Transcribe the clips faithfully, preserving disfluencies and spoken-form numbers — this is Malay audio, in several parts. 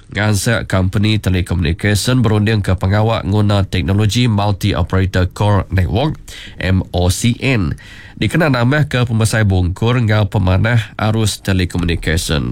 Ngazak company telekomunikasi berunding ke pengawak guna teknologi Multi-Operator Core Network M O C N. Dikenal nama ke pembesar bungkur ngau pemanah arus telekomunikasi.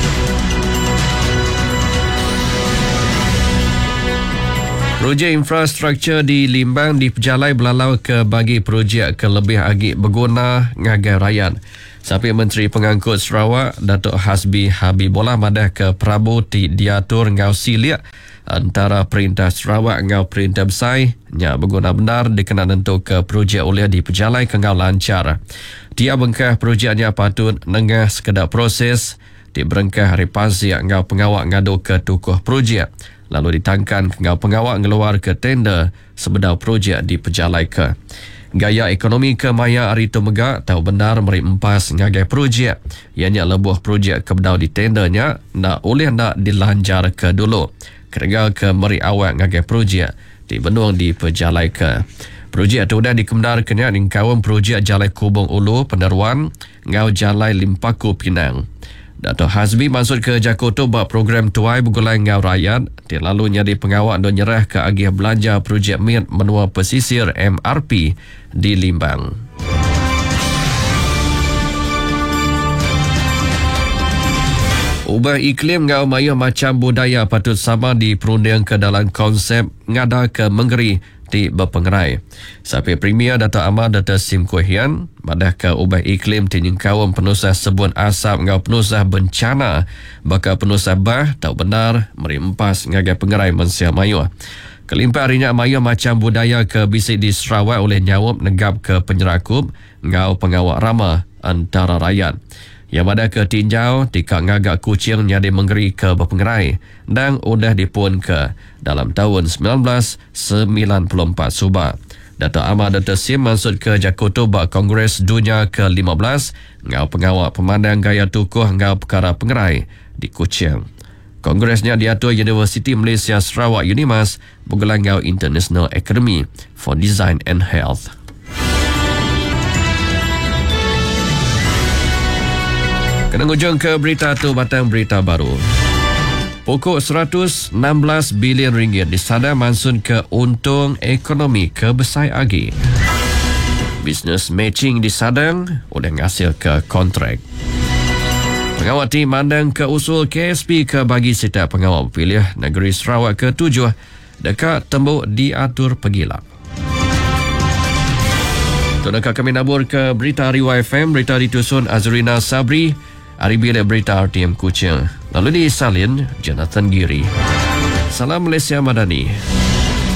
Projek infrastruktur di Limbang diperjalai belalau ke bagi projek ke lebih agi berguna ngagai rakyat. Sampai Menteri Pengangkut Sarawak Datuk Hasbi Habibullah madah ke Prabu di diatur ngau siliak antara Perintah Sarawak ngau Perintah Besar nya berguna benar dikenal tentu ke projek oleh diperjalai ke ngau lancar. Dia bengkah projeknya patut nengah sekedar proses di berengkah repasi ngau pengawak ngadu ke tukuh projek lalu ditangkan ke ngau pengawak ngeluar ke tender sebedau projek diperjalai ke. Gaya ekonomi ke maya hari itu megak tahu benar meri empas ngagai projek ianya lebuh projek kebedau di tendernya nak oleh nak dilanjar ke dulu kerja ke meri awak ngagai projek di benung di perjalai ke. Projek itu dah dikemdar kena ningkawam projek Jalai Kubung Ulu Penderuan ngau Jalai Limpaku Pinang. Datuk Hasbi maksud ke Jakarta buat program tuai bergulai ngau rakyat di lalunya di pengawak dan nyerah ke agih belanja projek mit menua pesisir M R P di Limbang. Ubah iklim ngau maya macam budaya patut sama di perunding ke dalam konsep ngada ke menggeri di berpengerai. Sampai Premier Dato' Ahmad Dato' Sim Kuhian madah ke ubah iklim tinyengkawam penusah sebun asap ngau penusah bencana bakal penusah bah tak benar merimpas ngagai pengerai mensia mayu. Kelimpah harinya maya macam budaya ke bisik di Sarawak oleh nyawab negap ke penyerakup ngau pengawak ramah antara rakyat. Yang ada ke tinjau tika ngagak kucing nyadi menggeri ke berpengerai dan udah dipun ke dalam tahun sembilan belas sembilan puluh empat subak. Dato' Ahmad Dato' Sim maksud ke Jakarta bak Kongres Dunia ke lima belas ngau pengawak pemandang gaya tukuh ngau perkara pengerai di Kuching. Kongresnya diatur Universiti Malaysia Sarawak Unimas bergelar ngau International Academy for Design and Health. Kena hujung ke berita tu batang berita baru. Pokok seratus enam belas bilion ringgit disadar mansun ke untung ekonomi ke besar agi. Business matching disadang oleh ngasil ke kontrak. Pengawal tim mandang ke usul K S P ke bagi setiap pengawal pilih negeri Sarawak ke tujuh dekat tembuk diatur pegilap. Tunakah kami nabur ke berita Riwai F M, berita ditusun Azrina Sabri. Hari bila berita R T M Kuching. Lalu disalin Jonathan Giri. Salam Malaysia Madani.